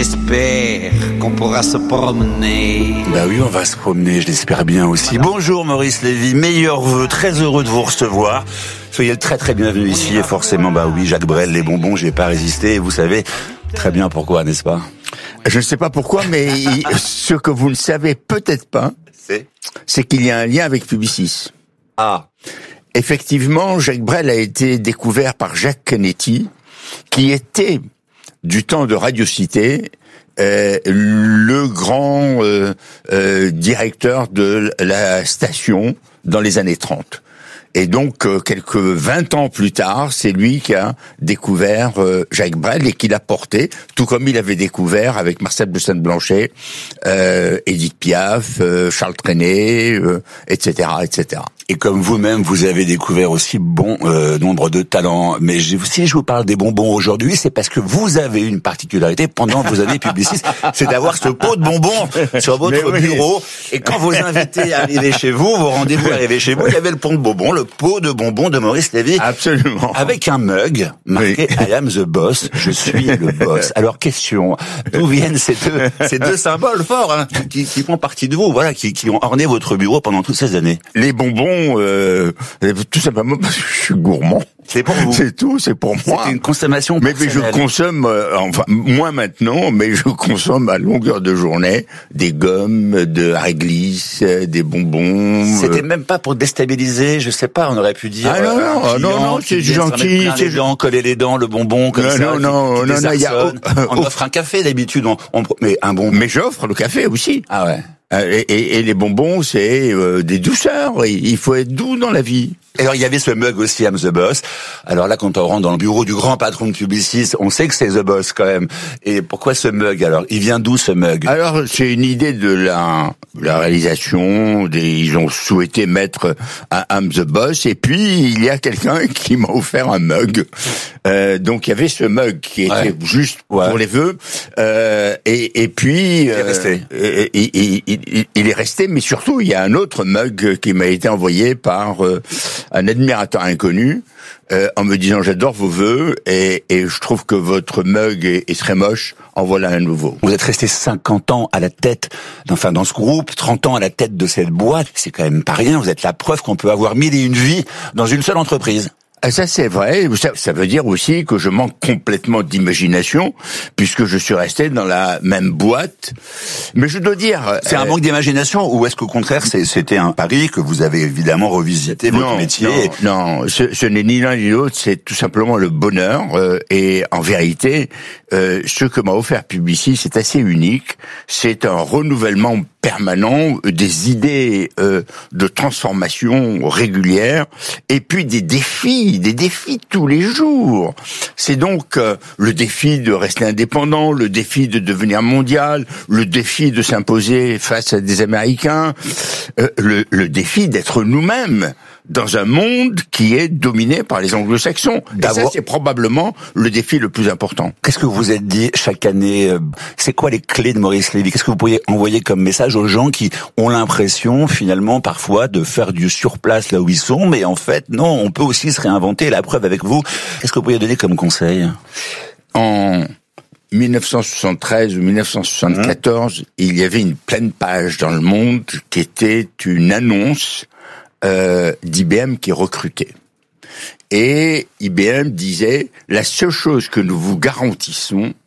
j'espère qu'on pourra se promener. Bah oui, on va se promener, je l'espère bien aussi. Bonjour Maurice Lévy, meilleurs vœux, très heureux de vous recevoir. Soyez très très bienvenue ici et forcément, bah oui, Jacques Brel, les bonbons, j'ai pas résisté et vous savez très bien pourquoi, n'est-ce pas? Je ne sais pas pourquoi, mais ce que vous ne savez peut-être pas, c'est qu'il y a un lien avec Publicis. Ah. Effectivement, Jacques Brel a été découvert par Jacques Canetti, qui était, du temps de Radio Cité, le grand directeur de la station dans les années 30. Et donc, quelques 20 ans plus tard, c'est lui qui a découvert Jacques Brel et qui l'a porté, tout comme il avait découvert avec Marcel de Saint-Blanchet, Édith Piaf, Charles Trenet, etc., etc. Et comme vous-même, vous avez découvert aussi bon nombre de talents. Mais si je vous parle des bonbons aujourd'hui, c'est parce que vous avez une particularité pendant vos années publicistes, c'est d'avoir ce pot de bonbons sur votre bureau. Et quand vos invités arrivaient chez vous, vos rendez-vous arrivaient chez vous, il y avait le pot de bonbons, le pot de bonbons de Maurice Lévy. Absolument. Avec un mug marqué I am the boss, je suis le boss. Alors question, d'où viennent ces deux symboles forts qui font partie de vous, voilà, qui ont orné votre bureau pendant toutes ces années? Les bonbons, tout simplement parce que je suis gourmand. C'est pour vous. C'est tout, c'est pour moi. C'est une consommation personnelle. Mais je consomme, enfin moins maintenant, mais je consomme à longueur de journée des gommes, de réglisse, des bonbons. C'était même pas pour déstabiliser, je sais pas, on aurait pu dire. Ah non, c'est gentil. C'est gens, coller les dents, le bonbon comme ça. Non, il y a. On offre un café d'habitude, mais un bonbon. Mais j'offre le café aussi. Ah ouais. Et les bonbons, c'est des douceurs. Il faut être doux dans la vie. Alors, il y avait ce mug aussi, I'm the Boss. Alors là, quand on rentre dans le bureau du grand patron de Publicis, on sait que c'est The Boss quand même. Et pourquoi ce mug alors? Il vient d'où ce mug? Alors, c'est une idée de la réalisation. Ils ont souhaité mettre un I'm the Boss. Et puis, il y a quelqu'un qui m'a offert un mug. Donc, il y avait ce mug qui était juste pour les vœux. Et puis... Il est resté. Il est resté, mais surtout, il y a un autre mug qui m'a été envoyé par un admirateur inconnu, en me disant j'adore vos vœux et je trouve que votre mug est très moche, en voilà un nouveau. Vous êtes resté 50 ans à la tête, dans ce groupe, 30 ans à la tête de cette boîte, c'est quand même pas rien, vous êtes la preuve qu'on peut avoir 1001 vies dans une seule entreprise. Ça c'est vrai, ça veut dire aussi que je manque complètement d'imagination, puisque je suis resté dans la même boîte. Mais je dois dire... C'est un manque d'imagination, ou est-ce qu'au contraire c'était un pari que vous avez évidemment revisité votre métier? Non, ce n'est ni l'un ni l'autre, c'est tout simplement le bonheur. Et en vérité, ce que m'a offert Publicis, c'est assez unique. C'est un renouvellement permanent des idées de transformation régulière, et puis des défis tous les jours. C'est donc le défi de rester indépendant, le défi de devenir mondial, le défi de s'imposer face à des Américains, le défi d'être nous-mêmes dans un monde qui est dominé par les anglo-saxons. Et ça, c'est probablement le défi le plus important. Qu'est-ce que vous vous êtes dit chaque année? C'est quoi les clés de Maurice Lévy? Qu'est-ce que vous pourriez envoyer comme message aux gens qui ont l'impression, finalement, parfois, de faire du surplace là où ils sont, mais en fait, non, on peut aussi se réinventer. La preuve avec vous. Qu'est-ce que vous pourriez donner comme conseil? En 1973 ou 1974, il y avait une pleine page dans le Monde qui était une annonce d'IBM qui recrutait. Et IBM disait, la seule chose que nous vous garantissons,